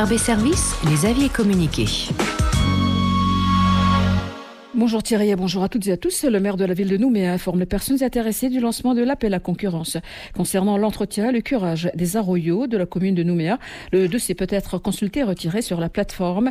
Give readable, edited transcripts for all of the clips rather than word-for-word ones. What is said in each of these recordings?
RRB Service, les avis et communiqués. Bonjour Thierry et bonjour à toutes et à tous. Le maire de la ville de Nouméa informe les personnes intéressées du lancement de l'appel à concurrence concernant l'entretien et le curage des arroyos de la commune de Nouméa. Le dossier peut être consulté et retiré sur la plateforme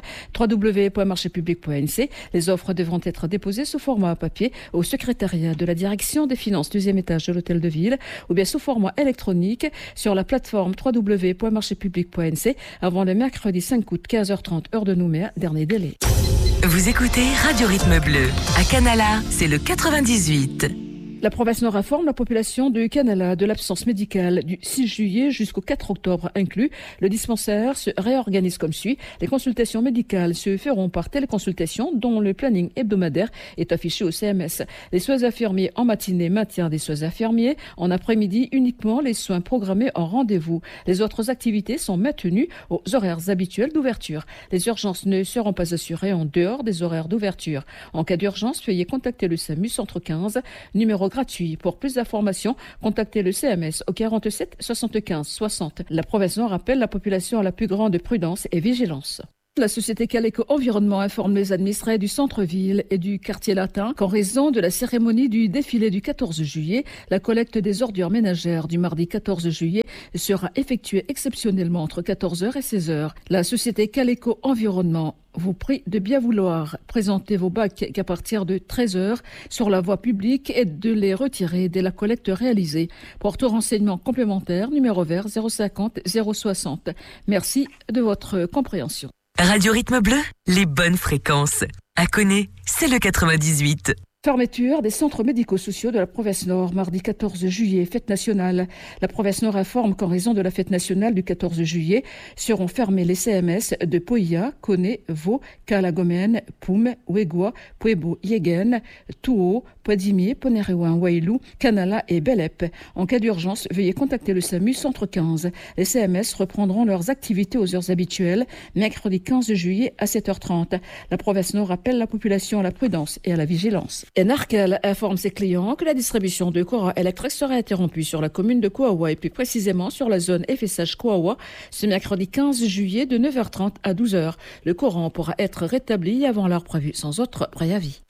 www.marchepublic.nc. Les offres devront être déposées sous format papier au secrétariat de la direction des finances, 2e étage de l'hôtel de ville, ou bien sous format électronique sur la plateforme www.marchepublic.nc avant le mercredi 5 août 15h30 heure de Nouméa, dernier délai. Vous écoutez Radio Rythme Bleu. À Canala, c'est le 98. La province Nord informe la population de Canala de l'absence médicale du 6 juillet jusqu'au 4 octobre inclus. Le dispensaire se réorganise comme suit. Les consultations médicales se feront par téléconsultation dont le planning hebdomadaire est affiché au CMS. Les soins infirmiers en matinée, maintien des soins infirmiers. En après-midi, uniquement les soins programmés en rendez-vous. Les autres activités sont maintenues aux horaires habituels d'ouverture. Les urgences ne seront pas assurées en dehors des horaires d'ouverture. En cas d'urgence, veuillez contacter le SAMU Centre 15, numéro gratuit. Pour plus d'informations, contactez le CMS au 47 75 60. La province Nord appelle la population à la plus grande prudence et vigilance. La société Caleco Environnement informe les administrés du centre-ville et du quartier latin qu'en raison de la cérémonie du défilé du 14 juillet, la collecte des ordures ménagères du mardi 14 juillet sera effectuée exceptionnellement entre 14h et 16h. La société Caleco Environnement vous prie de bien vouloir présenter vos bacs qu'à partir de 13h sur la voie publique et de les retirer dès la collecte réalisée. Pour tout renseignement complémentaire, numéro vert 050 060. Merci de votre compréhension. Radio Rythme Bleu, les bonnes fréquences. À Connay, c'est le 98. Fermeture des centres médico-sociaux de la province Nord, mardi 14 juillet, fête nationale. La province Nord informe qu'en raison de la fête nationale du 14 juillet, seront fermés les CMS de Poïa, Connay, Vaud, Calagomène, Poum, Ouégoua, Puebo, Yéguen, Touo, Poidimier, Ponéréouin, Wailou, Canala et Belep. En cas d'urgence, veuillez contacter le SAMU Centre 15. Les CMS reprendront leurs activités aux heures habituelles, mercredi 15 juillet à 7h30. La province Nord appelle la population à la prudence et à la vigilance. Narcal informe ses clients que la distribution de courant électrique sera interrompue sur la commune de Kouawa et plus précisément sur la zone FSH Kouawa ce mercredi 15 juillet de 9h30 à 12h. Le courant pourra être rétabli avant l'heure prévue sans autre préavis.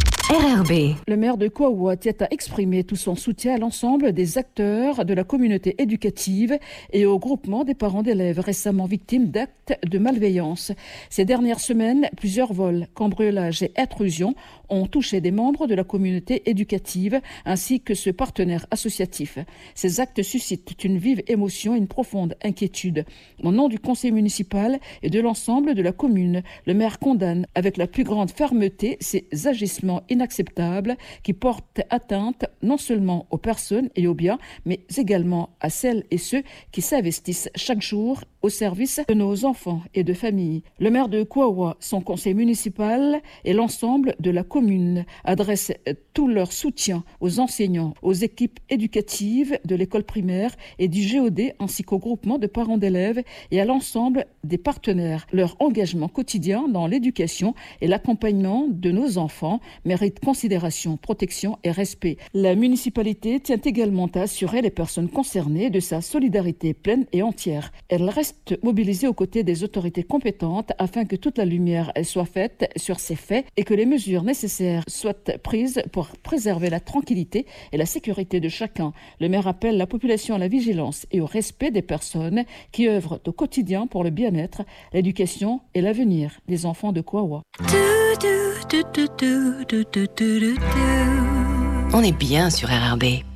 RRB. Le maire de Kouawa tient à exprimer tout son soutien à l'ensemble des acteurs de la communauté éducative et au groupement des parents d'élèves récemment victimes d'actes de malveillance. Ces dernières semaines, plusieurs vols, cambriolages et intrusions ont touché des membres de la communauté éducative ainsi que ce partenaire associatif. Ces actes suscitent une vive émotion et une profonde inquiétude. Au nom du conseil municipal et de l'ensemble de la commune, le maire condamne avec la plus grande fermeté ces agissements inacceptables qui portent atteinte non seulement aux personnes et aux biens, mais également à celles et ceux qui s'investissent chaque jour au service de nos enfants et de familles. Le maire de Kouawa, son conseil municipal et l'ensemble de la commune adressent tout leur soutien aux enseignants, aux équipes éducatives de l'école primaire et du GOD ainsi qu'au groupement de parents d'élèves et à l'ensemble des partenaires. Leur engagement quotidien dans l'éducation et l'accompagnement de nos enfants mérite considération, protection et respect. La municipalité tient également à assurer les personnes concernées de sa solidarité pleine et entière. Elle reste mobilisée aux côtés des autorités compétentes afin que toute la lumière soit faite sur ces faits et que les mesures nécessaires soient prises pour préserver la tranquillité et la sécurité de chacun. Le maire appelle la population à la vigilance et au respect des personnes qui œuvrent au quotidien pour le bien-être, l'éducation et l'avenir des enfants de Kouawa. On est bien sur RRB.